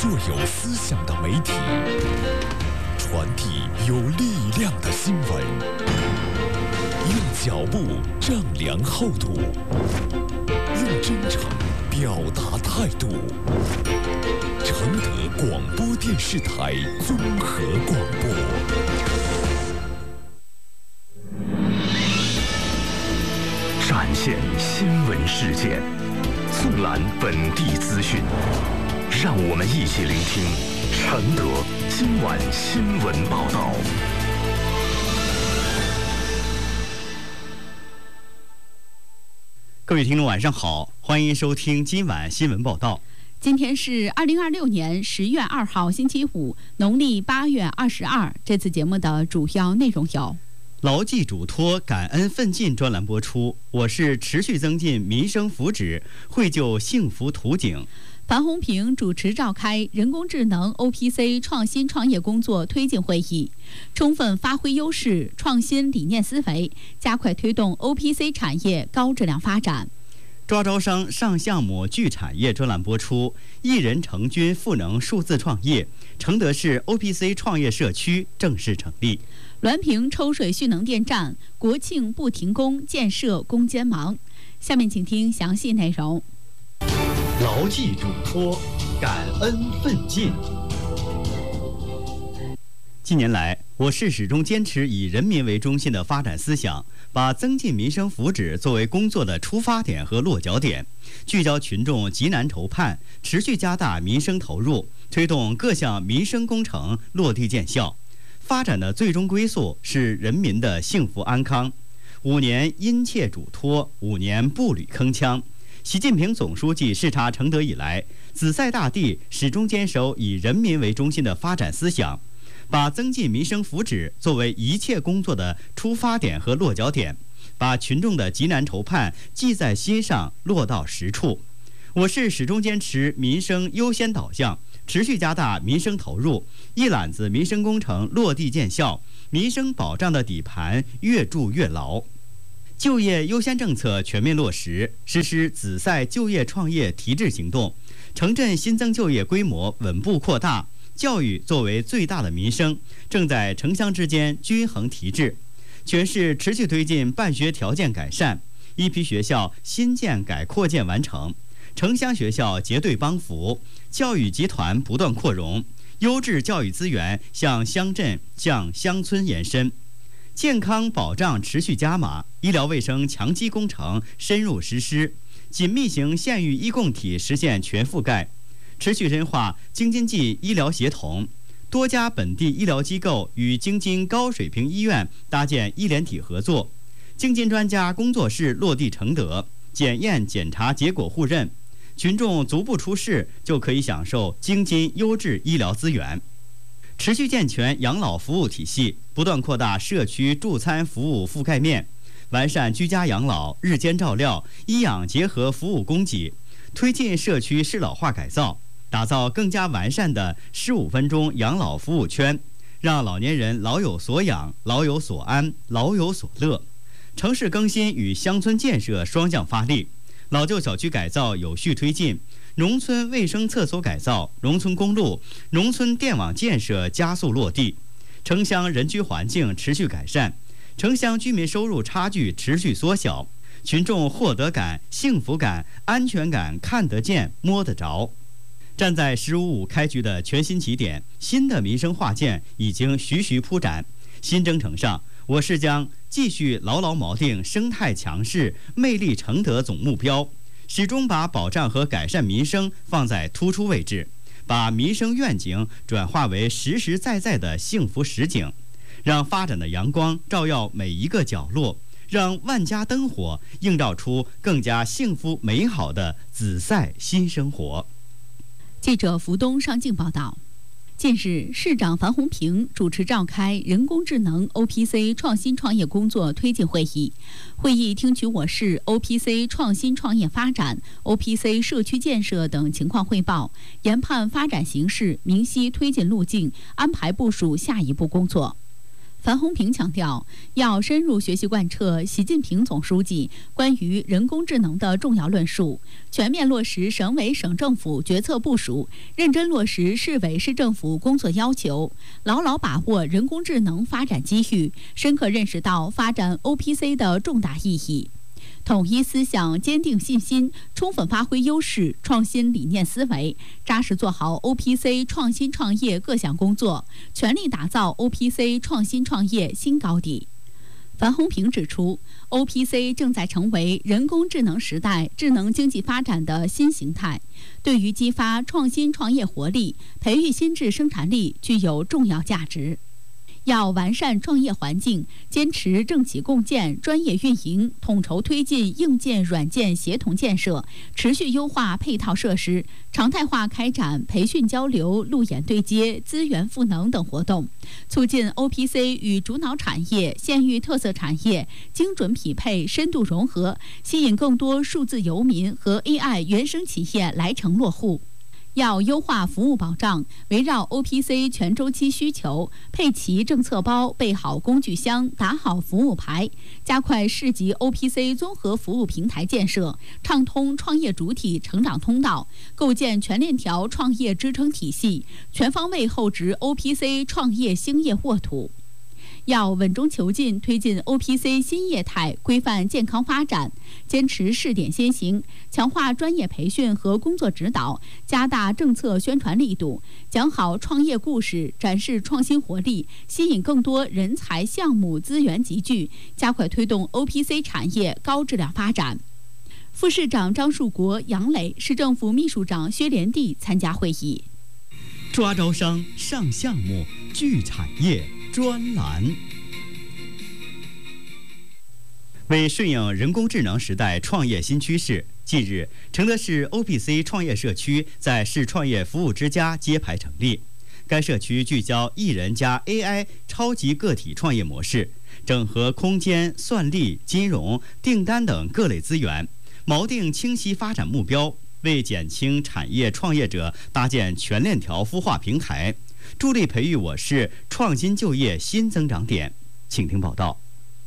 做有思想的媒体，传递有力量的新闻，用脚步丈量厚度，用真诚表达态度。承德广播电视台综合广播。 展现新闻事件，纵览本地资讯，让我们一起聆听承德今晚新闻报道。 各位听众晚上好，欢迎收听今晚新闻报道。 今天是2026年10月2号星期五，农历8月22。这次节目的主要内容有： 牢记嘱托，感恩奋进专栏播出。我是持续增进民生福祉，绘就幸福图景。 樊洪平主持召开人工智能 OPC 创新创业工作推进会议，充分发挥优势，创新理念思维，加快推动 OPC 产业高质量发展。 抓招商上项目聚产业专栏播出，一人成军赋能数字创业，承德市 OPC 创业社区正式成立。 滦平抽水蓄能电站国庆不停工，建设攻坚忙。下面请听详细内容。 牢记嘱托，感恩奋进。近年来，我市始终坚持以人民为中心的发展思想，把增进民生福祉作为工作的出发点和落脚点，聚焦群众急难愁盼，持续加大民生投入，推动各项民生工程落地见效。发展的最终归宿是人民的幸福安康。5年殷切嘱托，5年步履铿锵。习近平总书记视察承德以来，紫塞大地始终坚守以人民为中心的发展思想，把增进民生福祉作为一切工作的出发点和落脚点，把群众的急难愁盼记在心上，落到实处。我市始终坚持民生优先导向，持续加大民生投入，一揽子民生工程落地见效，民生保障的底盘越筑越牢。就业优先政策全面落实，实施紫塞就业创业提质行动，城镇新增就业规模稳步扩大。教育作为最大的民生，正在城乡之间均衡提质。全市持续推进办学条件改善，一批学校新建改扩建完成，城乡学校结对帮扶，教育集团不断扩容，优质教育资源向乡镇、向乡村延伸。健康保障持续加码，医疗卫生强基工程深入实施，紧密型县域医共体实现全覆盖。持续深化京津冀医疗协同，多家本地医疗机构与京津高水平医院搭建医联体合作，京津专家工作室落地承德，检验检查结果互认，群众足不出市就可以享受京津优质医疗资源。持续健全养老服务体系，不断扩大社区助餐服务覆盖面，完善居家养老、日间照料、医养结合服务供给，推进社区适老化改造，打造更加完善的15分钟养老服务圈，让老年人老有所养、老有所安、老有所乐。城市更新与乡村建设双向发力，老旧小区改造有序推进，农村卫生厕所改造、农村公路、农村电网建设加速落地，城乡人居环境持续改善，城乡居民收入差距持续缩小，群众获得感、幸福感、安全感看得见、摸得着。站在“15+5”开局的全新起点，新的民生画卷已经徐徐铺展。新征程上，我市将继续牢牢锚定生态强势、魅力承德总目标，始终把保障和改善民生放在突出位置，把民生愿景转化为实实在在的幸福实景，让发展的阳光照耀每一个角落，让万家灯火映照出更加幸福美好的紫塞新生活。 记者福东上镜报道。近日，市长樊洪平主持召开人工智能 OPC 创新创业工作推进会议。会议听取我市 OPC 创新创业发展、OPC 社区建设等情况汇报，研判发展形势，明晰推进路径，安排部署下一步工作。 樊洪平强调，要深入学习贯彻习近平总书记关于人工智能的重要论述，全面落实省委省政府决策部署，认真落实市委市政府工作要求，牢牢把握人工智能发展机遇，深刻认识到发展 OPC 的重大意义。统一思想，坚定信心，充分发挥优势，创新理念思维，扎实做好 OPC 创新创业各项工作，全力打造 OPC 创新创业新高地。樊洪平指出 ，OPC 正在成为人工智能时代智能经济发展的新形态，对于激发创新创业活力、培育新质生产力具有重要价值。要完善创业环境，坚持政企共建、专业运营，统筹推进硬件、软件协同建设，持续优化配套设施，常态化开展培训交流、路演对接、资源赋能等活动，促进 OPC 与主脑产业、县域特色产业精准匹配、深度融合，吸引更多数字游民和 AI 原生企业来城落户。要优化服务保障，围绕 OPC 全周期需求，配齐政策包，备好工具箱，打好服务牌，加快市级 OPC 综合服务平台建设，畅通创业主体成长通道，构建全链条创业支撑体系，全方位厚植 OPC 创业兴业沃土。要稳中求进，推进 OPC 新业态规范健康发展，坚持试点先行，强化专业培训和工作指导，加大政策宣传力度，讲好创业故事，展示创新活力，吸引更多人才、项目、资源集聚，加快推动 OPC 产业高质量发展。副市长张树国、杨磊，市政府秘书长薛连娣参加会议。 抓招商、上项目、聚产业专栏。为顺应人工智能时代创业新趋势，近日，承德市 OPC 创业社区在市创业服务之家揭牌成立。该社区聚焦1人加 AI 超级个体创业模式，整合空间、算力、金融、订单等各类资源，锚定清晰发展目标，为减轻产业创业者搭建全链条孵化平台，助力培育我市创新就业新增长点。请听报道。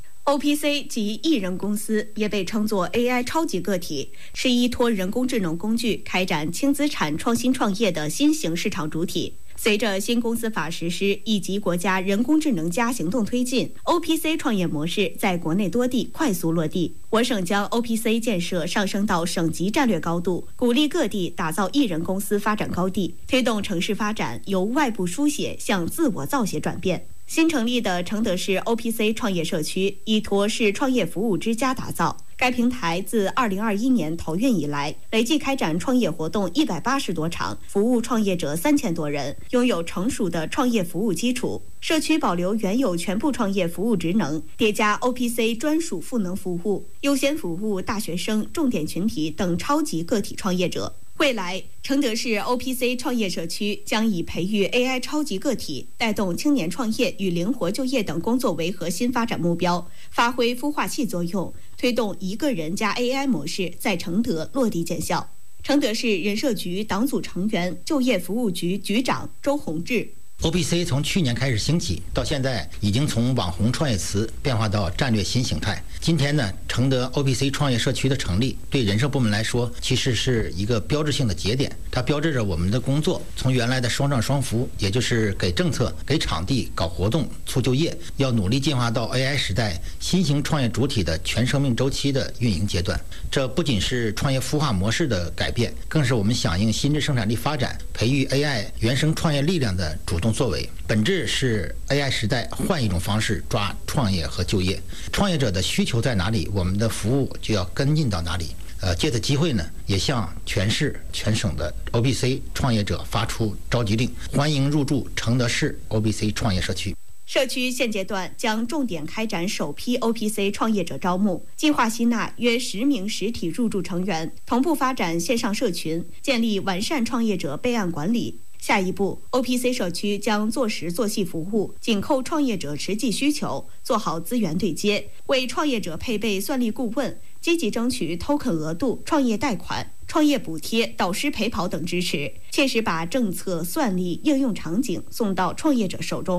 OPC 即1人公司，也被称作 AI 超级个体，是依托人工智能工具开展轻资产创新创业的新型市场主体。随着新公司法实施以及国家人工智能加行动推进， OPC 创业模式在国内多地快速落地。我省将 OPC 建设上升到省级战略高度，鼓励各地打造1人公司发展高地，推动城市发展由外部书写向自我造写转变。新成立的承德市 OPC 创业社区依托市创业服务之家打造。该平台自2021年投运以来，累计开展创业活动180多场，服务创业者3000多人，拥有成熟的创业服务基础。社区保留原有全部创业服务职能，叠加 OPC 专属赋能服务，优先服务大学生、重点群体等超级个体创业者。未来，承德市 OPC 创业社区将以培育 AI 超级个体、带动青年创业与灵活就业等工作为核心发展目标，发挥孵化器作用，推动1个人加 AI 模式在承德落地见效。承德市人社局党组成员、就业服务局局长周宏志。 OPC 从去年开始兴起，到现在已经从网红创业词变化到战略新形态。今天呢，承德 OPC 创业社区的成立，对人社部门来说，其实是一个标志性的节点。它标志着我们的工作从原来的双涨双扶，也就是给政策、给场地、搞活动、促就业，要努力进化到 AI 时代新型创业主体的全生命周期的运营阶段。这不仅是创业孵化模式的改变，更是我们响应新质生产力发展、培育 AI 原生创业力量的主动作为。本质是 AI 时代换一种方式抓创业和就业，创业者的需求在哪里，我们的服务就要跟进到哪里。借此机会呢，也向全市全省的 OPC 创业者发出召集令，欢迎入驻承德市 OPC 创业社区。 社区现阶段将重点开展首批 OPC 创业者招募，计划吸纳约10名实体入驻成员，同步发展线上社群，建立完善创业者备案管理。下一步 ，OPC 社区将做实做细服务，紧扣创业者实际需求，做好资源对接，为创业者配备算力顾问，积极争取 token 额度、创业贷款、创业补贴、导师陪跑等支持，切实把政策、算力应用场景送到创业者手中。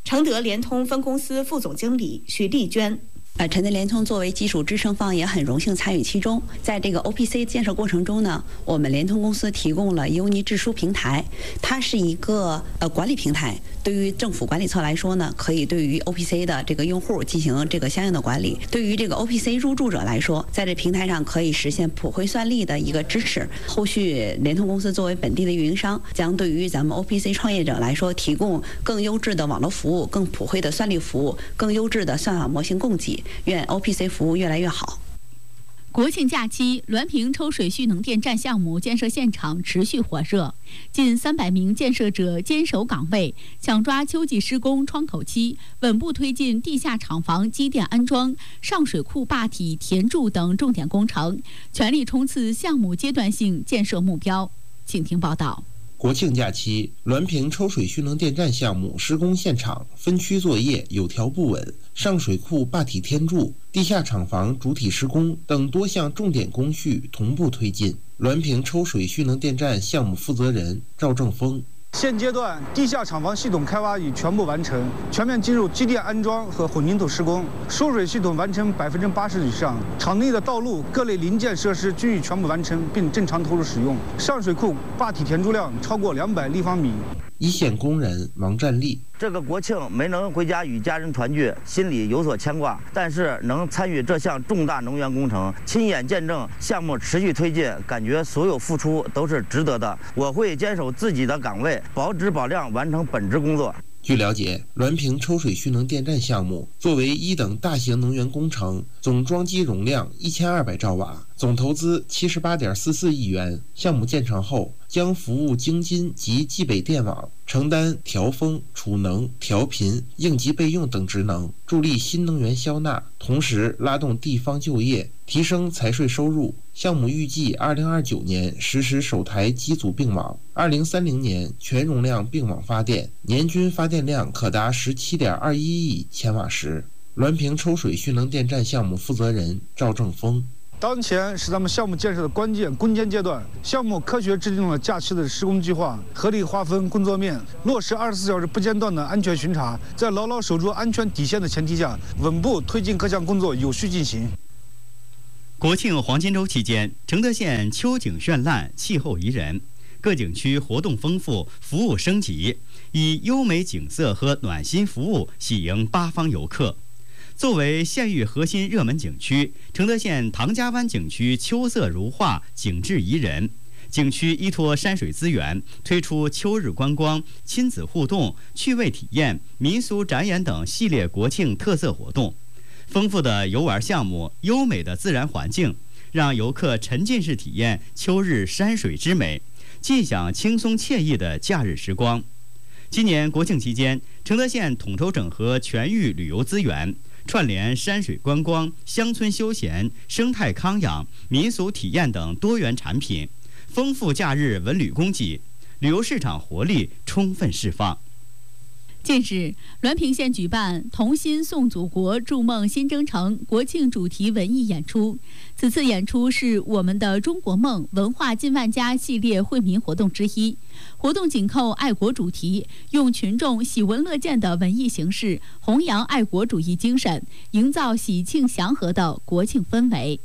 承德联通分公司副总经理徐丽娟。 承德联通作为技术支撑方，也很荣幸参与其中。在这个 OPC 建设过程中呢，我们联通公司提供了优尼智书平台，它是一个管理平台。对于政府管理侧来说呢，可以对于 OPC 的这个用户进行这个相应的管理。对于这个 OPC 入驻者来说，在这平台上可以实现普惠算力的一个支持。后续联通公司作为本地的运营商，将对于咱们 OPC 创业者来说，提供更优质的网络服务、更普惠的算力服务、更优质的算法模型供给。愿 OPC 服务越来越好。 国庆假期，滦平抽水蓄能电站项目建设现场持续火热，近300名建设者坚守岗位，抢抓秋季施工窗口期，稳步推进地下厂房机电安装、上水库坝体填筑等重点工程，全力冲刺项目阶段性建设目标。请听报道。 国庆假期，滦平抽水蓄能电站项目施工现场分区作业有条不紊，上水库坝体填筑、地下厂房主体施工等多项重点工序同步推进。滦平抽水蓄能电站项目负责人赵正峰。 现阶段，地下厂房系统开挖已全部完成，全面进入机电安装和混凝土施工，输水系统完成80%以上，场内的道路各类零件设施均已全部完成并正常投入使用。上水库坝体填筑量超过200立方米。 一线工人王占利。 这个国庆没能回家与家人团聚，心里有所牵挂，但是能参与这项重大能源工程，亲眼见证项目持续推进，感觉所有付出都是值得的。我会坚守自己的岗位，保质保量完成本职工作。 据了解，滦平抽水蓄能电站项目作为1等大型能源工程，总装机容量1200兆瓦，总投资78.44亿元。项目建成后，将服务京津及冀北电网，承担调峰、储能、调频、应急备用等职能，助力新能源消纳，同时拉动地方就业，提升财税收入。项目预计2029年实施首台机组并网，2030年全容量并网发电，年均发电量可达17.21亿千瓦时。滦平抽水蓄能电站项目负责人赵正峰。 当前是咱们项目建设的关键攻坚阶段，项目科学制定了假期的施工计划，合理划分工作面，落实24小时不间断的安全巡查，在牢牢守住安全底线的前提下，稳步推进各项工作有序进行。 国庆黄金周期间，承德县秋景绚烂，气候宜人，各景区活动丰富，服务升级，以优美景色和暖心服务喜迎八方游客。作为县域核心热门景区，承德县唐家湾景区秋色如画，景致宜人。景区依托山水资源，推出秋日观光、亲子互动、趣味体验、民俗展演等系列国庆特色活动。丰富的游玩项目，优美的自然环境，让游客沉浸式体验秋日山水之美，尽享轻松惬意的假日时光。今年国庆期间，承德县统筹整合全域旅游资源，串联山水观光、乡村休闲、生态康养、民俗体验等多元产品，丰富假日文旅供给，旅游市场活力充分释放。 近日，滦平县举办“同心颂祖国，筑梦新征程”国庆主题文艺演出。此次演出是我们的中国梦文化进万家系列惠民活动之一。活动紧扣爱国主题，用群众喜闻乐见的文艺形式，弘扬爱国主义精神，营造喜庆祥和的国庆氛围。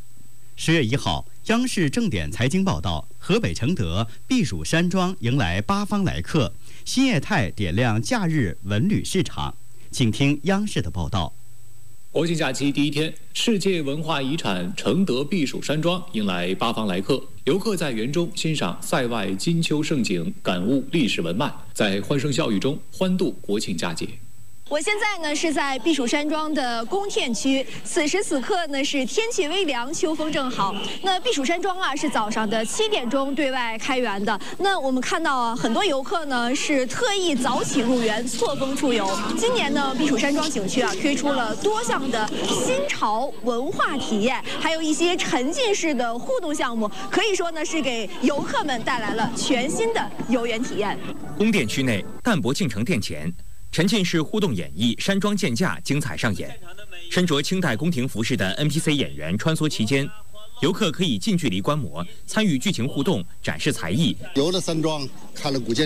10月1号，央视正点财经报道，河北承德避暑山庄迎来八方来客，新业态点亮假日文旅市场。请听央视的报道。 国庆假期第一天，世界文化遗产承德避暑山庄迎来八方来客，游客在园中欣赏塞外金秋盛景，感悟历史文脉，在欢声笑语中欢度国庆佳节。 我现在呢是在避暑山庄的宫殿区，此时此刻呢是天气微凉，秋风正好。那避暑山庄啊是早上的7点钟对外开园的。那我们看到啊，很多游客呢是特意早起入园，错峰出游。今年呢，避暑山庄景区啊推出了多项的新潮文化体验，还有一些沉浸式的互动项目，可以说呢是给游客们带来了全新的游园体验。 宫殿区内，淡泊庆城殿前。沉浸式互动演绎山庄剑架精彩上演，身着清代宫廷服饰的 NPC 演员穿梭其间，游客可以近距离观摩，参与剧情互动，展示才艺。 游了山庄，看了古建筑，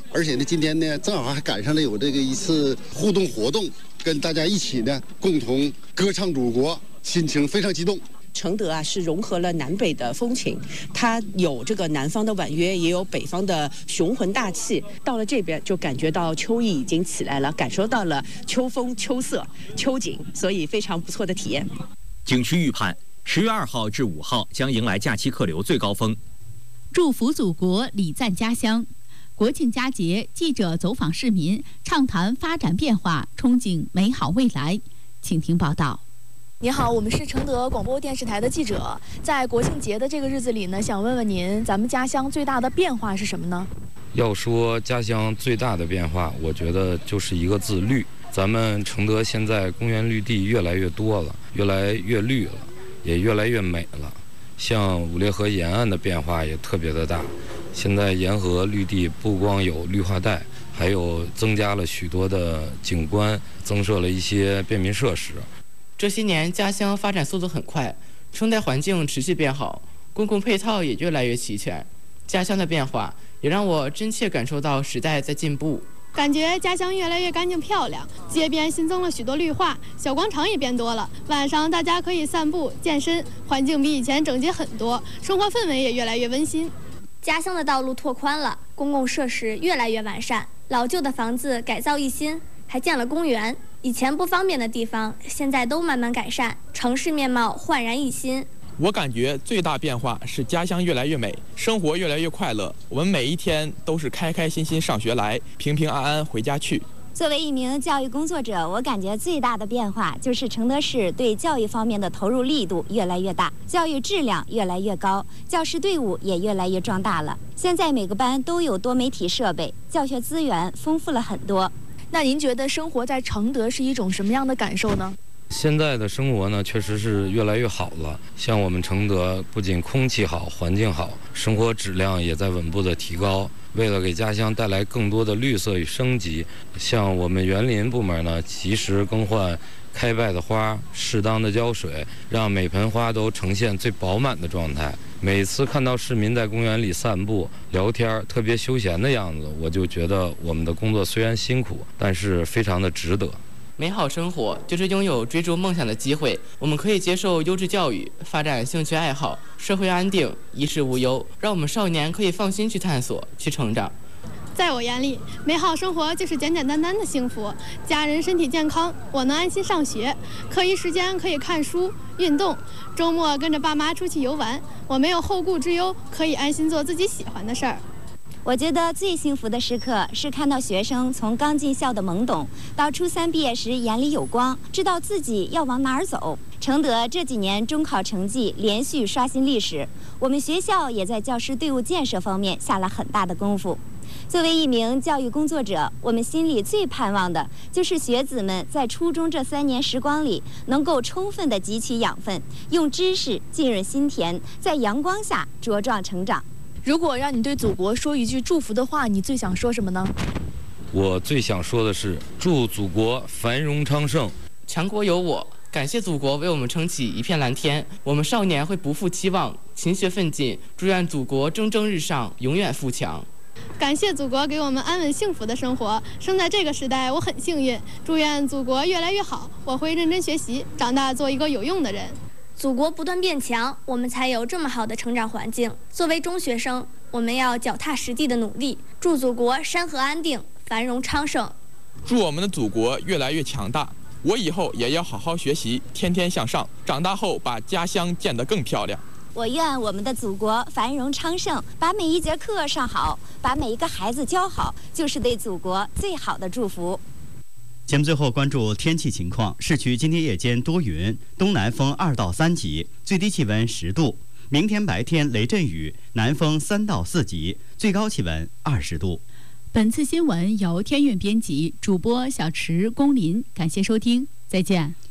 而且呢，今天呢正好还赶上了有这个一次互动活动，跟大家一起呢共同歌唱祖国，心情非常激动。 承德啊是融合了南北的风情，它有这个南方的婉约，也有北方的雄浑大气。到了这边就感觉到秋意已经起来了，感受到了秋风、秋色、秋景，所以非常不错的体验。 景区预判10月2号至5号将迎来假期客流最高峰。 祝福祖国，礼赞家乡。国庆佳节，记者走访市民，畅谈发展变化，憧憬美好未来。请听报道。 你好，我们是承德广播电视台的记者。在国庆节的这个日子里呢，想问问您，咱们家乡最大的变化是什么呢？ 要说家乡最大的变化，我觉得就是一个字：绿。咱们承德现在公园绿地越来越多了，越来越绿了，也越来越美了。像五列河沿岸的变化也特别的大，现在沿河绿地不光有绿化带，还有增加了许多的景观，增设了一些便民设施。 这些年家乡发展速度很快，生态环境持续变好，公共配套也越来越齐全。家乡的变化也让我真切感受到时代在进步。 感觉家乡越来越干净漂亮，街边新增了许多绿化，小广场也变多了，晚上大家可以散步健身，环境比以前整洁很多，生活氛围也越来越温馨。 家乡的道路拓宽了，公共设施越来越完善，老旧的房子改造一新，还建了公园，以前不方便的地方现在都慢慢改善，城市面貌焕然一新。 我感觉最大变化是家乡越来越美，生活越来越快乐。我们每一天都是开开心心上学来，平平安安回家去。 作为一名教育工作者，我感觉最大的变化就是承德市对教育方面的投入力度越来越大，教育质量越来越高，教师队伍也越来越壮大了。现在每个班都有多媒体设备，教学资源丰富了很多。 那您觉得生活在承德是一种什么样的感受呢？ 现在的生活呢，确实是越来越好了。像我们承德，不仅空气好、环境好，生活质量也在稳步的提高。为了给家乡带来更多的绿色与生机，像我们园林部门呢，及时更换开败的花，适当的浇水，让每盆花都呈现最饱满的状态。每次看到市民在公园里散步、聊天，特别休闲的样子，我就觉得我们的工作虽然辛苦，但是非常的值得。 美好生活就是拥有追逐梦想的机会，我们可以接受优质教育，发展兴趣爱好，社会安定，衣食无忧，让我们少年可以放心去探索，去成长。 在我眼里，美好生活就是简简单单的幸福，家人身体健康，我能安心上学，课余时间可以看书、运动，周末跟着爸妈出去游玩，我没有后顾之忧，可以安心做自己喜欢的事儿。 我觉得最幸福的时刻是看到学生从刚进校的懵懂到初3毕业时眼里有光，知道自己要往哪儿走。承德这几年中考成绩连续刷新历史，我们学校也在教师队伍建设方面下了很大的功夫。作为一名教育工作者，我们心里最盼望的就是学子们在初中这3年时光里能够充分地汲取养分，用知识浸润心田，在阳光下茁壮成长。 如果让你对祖国说一句祝福的话，你最想说什么呢？ 我最想说的是，祝祖国繁荣昌盛， 强国有我。感谢祖国为我们撑起一片蓝天，我们少年会不负期望，勤学奋进，祝愿祖国蒸蒸日上，永远富强。 感谢祖国给我们安稳幸福的生活，生在这个时代我很幸运，祝愿祖国越来越好，我会认真学习，长大做一个有用的人。 祖国不断变强，我们才有这么好的成长环境。作为中学生，我们要脚踏实地的努力，祝祖国山河安定，繁荣昌盛。 祝我们的祖国越来越强大。我以后也要好好学习，天天向上，长大后把家乡建得更漂亮。 我愿我们的祖国繁荣昌盛，把每一节课上好，把每一个孩子教好，就是对祖国最好的祝福。 节目最后关注天气情况，市区今天夜间多云，东南风2到3级，最低气温10度。明天白天雷阵雨，南风3到4级，最高气温20度。 本次新闻由天韵编辑，主播小池、龚林，感谢收听，再见。